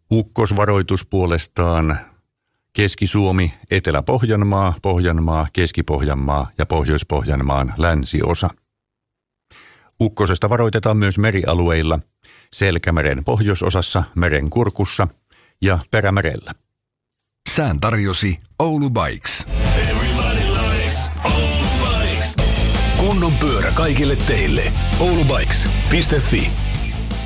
Ukkosvaroitus puolestaan Keski-Suomi, Etelä-Pohjanmaa, Pohjanmaa, Keski-Pohjanmaa ja Pohjois-Pohjanmaan länsiosa. Ukkosesta varoitetaan myös merialueilla, Selkämeren pohjoisosassa, Merenkurkussa ja Perämerellä. Sään tarjosi Oulu Bikes. Kunnon pyörä kaikille teille. oulubikes.fi